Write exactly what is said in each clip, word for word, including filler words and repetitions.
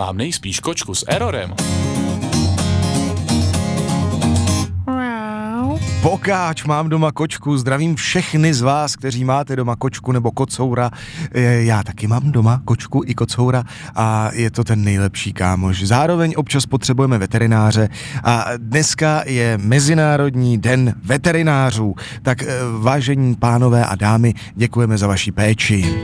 mám nejspíš kočku s errorem. Pokáč, mám doma kočku, zdravím všechny z vás, kteří máte doma kočku nebo kocoura. Já taky mám doma kočku i kocoura a je to ten nejlepší kámoš. Zároveň občas potřebujeme veterináře a dneska je Mezinárodní den veterinářů. Tak vážení pánové a dámy, děkujeme za vaši péči.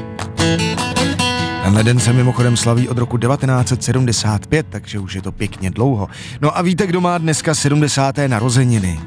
Tenhle den se mimochodem slaví od roku devatenáct set sedmdesát pět, takže už je to pěkně dlouho. No a víte, kdo má dneska sedmdesáté narozeniny?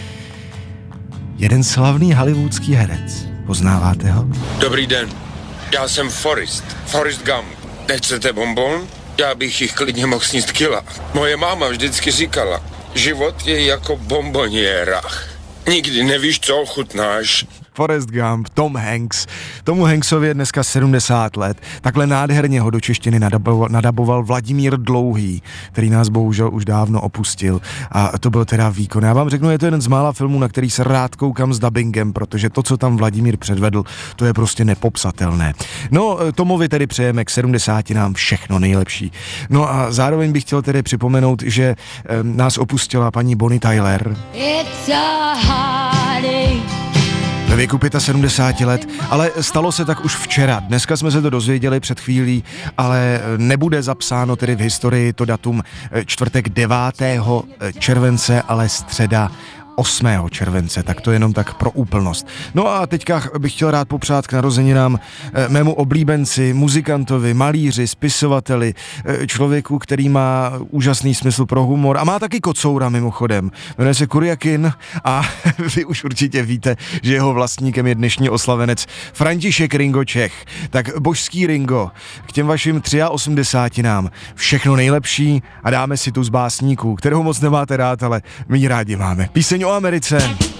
Jeden slavný hollywoodský herec. Poznáváte ho? Dobrý den, já jsem Forrest, Forrest Gump. Nechcete bonbon? Já bych jich klidně mohl sníst kila. Moje máma vždycky říkala, život je jako bonboniéra. Nikdy nevíš, co ochutnáš. Forrest Gump, Tom Hanks. Tomu Hanksovi je dneska sedmdesát let. Takhle nádherně ho do češtiny nadaboval, nadaboval Vladimír Dlouhý, který nás bohužel už dávno opustil. A to byl teda výkon. Já vám řeknu, je to jeden z mála filmů, na který se rád koukám s dabingem, protože to, co tam Vladimír předvedl, to je prostě nepopsatelné. No, Tomovi tedy přejeme k sedmdesátinám všechno nejlepší. No a zároveň bych chtěl tedy připomenout, že eh, nás opustila paní Bonnie Tyler. It's a heartache. Ve věku sedmdesáti pěti let, ale stalo se tak už včera. Dneska jsme se to dozvěděli před chvílí, ale nebude zapsáno tedy v historii to datum čtvrtek devátého července, ale středa osmého července, tak to jenom tak pro úplnost. No a teďka bych chtěl rád popřát k narozeninám mému oblíbenci, muzikantovi, malíři, spisovateli, člověku, který má úžasný smysl pro humor a má taky kocoura mimochodem. Jmenuje se Kurjakin a vy už určitě víte, že jeho vlastníkem je dnešní oslavenec František Ringo Čech. Tak božský Ringo, k těm vašim osmdesátinám všechno nejlepší a dáme si tu z básníků, kterou moc nemáte rád, ale my ji rádi máme. Píseň o Americe.